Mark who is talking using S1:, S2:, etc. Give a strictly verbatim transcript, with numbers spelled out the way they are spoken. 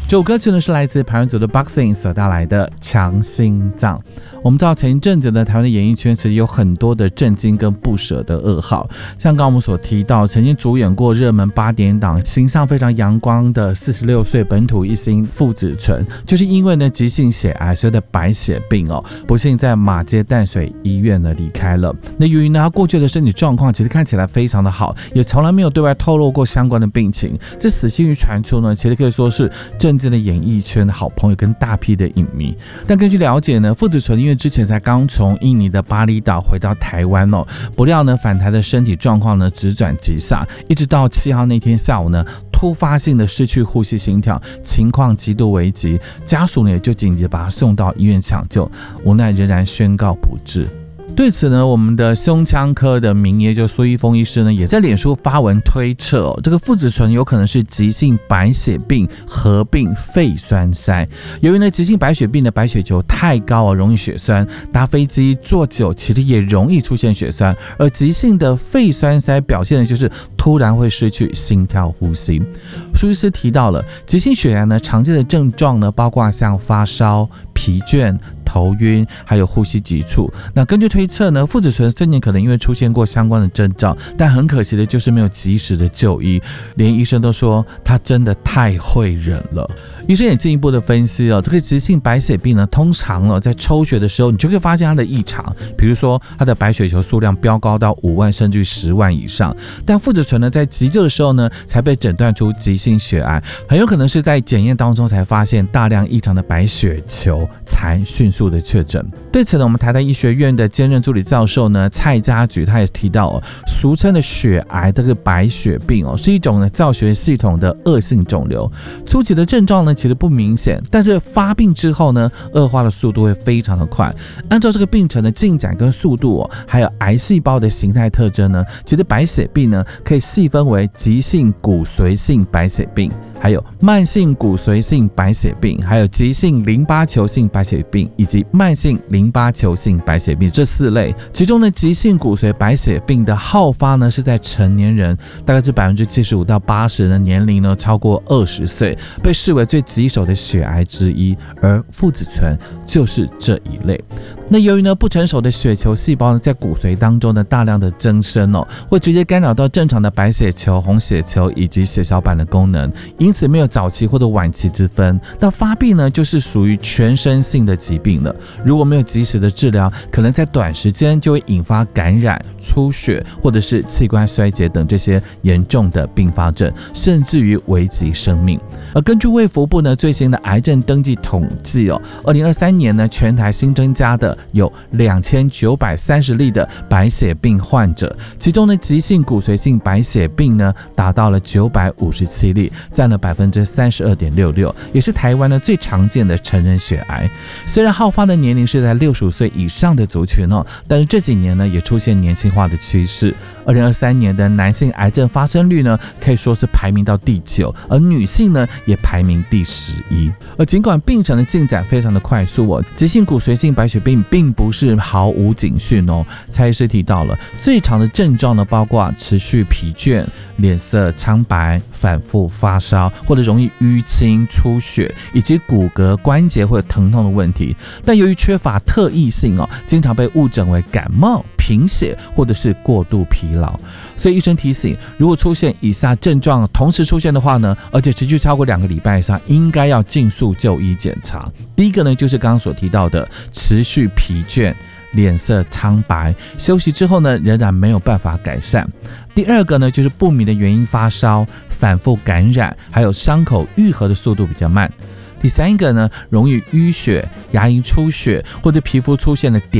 S1: 这首歌曲呢是来自排湾族的 Boxing 所带来的强心脏。我们知道前一阵子呢，台湾的演艺圈其实有很多的震惊跟不舍的噩耗，像刚刚我们所提到，曾经主演过热门八点档、形象非常阳光的四十六岁本土一星傅子纯，就是因为呢急性血癌，所谓的白血病哦，不幸在马街淡水医院呢离开了。那由于呢他过去的身体状况其实看起来非常的好，也从来没有对外透露过相关的病情，这死讯一传出呢，其实可以说是震惊了演艺圈的好朋友跟大批的影迷。但根据了解呢，傅子纯因为之前才刚从印尼的巴厘岛回到台湾哦，不料呢返台的身体状况呢直转急下，一直到七号那天下午呢，突发性的失去呼吸心跳，情况极度危急，家属呢也就紧急把他送到医院抢救，无奈仍然宣告不治。对此呢，我们的胸腔科的名医就苏一峰医师呢，也在脸书发文推测、哦、这个傅子纯有可能是急性白血病合并肺栓塞。由于呢急性白血病的白血球太高、哦、容易血栓，搭飞机坐久其实也容易出现血栓，而急性的肺栓塞表现的就是突然会失去心跳呼吸。苏医师提到了急性血癌呢常见的症状呢，包括像发烧、疲倦、头晕，还有呼吸急促。那根据推测呢，傅子纯生前可能因为出现过相关的征兆，但很可惜的就是没有及时的就医，连医生都说他真的太会忍了。医生也进一步的分析哦，这个急性白血病呢，通常哦在抽血的时候，你就可以发现它的异常，比如说它的白血球数量飙高到五万甚至十万以上。但傅子纯呢，在急救的时候呢，才被诊断出急性血癌，很有可能是在检验当中才发现大量异常的白血球，才迅速的确诊。对此呢，我们台大医学院的兼任助理教授呢蔡家菊他也提到哦，俗称的血癌这个白血病哦，是一种呢造血系统的恶性肿瘤，初期的症状呢其实不明显，但是发病之后呢，恶化的速度会非常的快。按照这个病程的进展跟速度哦，还有癌细胞的形态特征呢，其实白血病呢可以细分为急性骨髓性白血病，还有慢性骨髓性白血病，还有急性淋巴球性白血病，以及慢性淋巴球性白血病这四类。其中呢，急性骨髓白血病的好发呢是在成年人，大概是百分之七十五到八十的年龄呢超过二十岁，被视为最棘手的血癌之一，而傅子纯就是这一类。那由于呢不成熟的血球细胞呢在骨髓当中呢大量的增生哦，会直接干扰到正常的白血球、红血球以及血小板的功能，因此没有早期或者晚期之分。那发病呢就是属于全身性的疾病了，如果没有及时的治疗，可能在短时间就会引发感染、出血或者是器官衰竭等这些严重的并发症，甚至于危及生命。而根据卫福部呢最新的癌症登记统计哦，二零二三年呢全台新增加的有两千九百三十例的白血病患者，其中呢急性骨髓性白血病呢达到了九百五十七例，占了百分之三十二点六六，也是台湾呢最常见的成人血癌。虽然好发的年龄是在六十五岁以上的族群哦，但是这几年呢也出现年轻化的趋势。二零二三年的男性癌症发生率呢可以说是排名到第九，而女性呢也排名第十一。而尽管病程的进展非常的快速哦，急性骨髓性白血病并不是毫无警讯哦。蔡医师提到了最常的症状呢，包括持续疲倦、脸色苍白、反复发烧或者容易淤青、出血，以及骨骼关节或者疼痛的问题。但由于缺乏特异性哦，经常被误诊为感冒、贫血或者是过度疲劳。所以医生提醒，如果出现以下症状同时出现的话呢，而且持续超过两个礼拜以上，应该要尽速就医检查。第一个呢，就是刚刚所提到的持续疲倦、脸色苍白，休息之后呢仍然没有办法改善。第二个呢，就是不明的原因发烧、反复感染，还有伤口愈合的速度比较慢。第三个呢，容易淤血、牙龈出血或者皮肤出现了点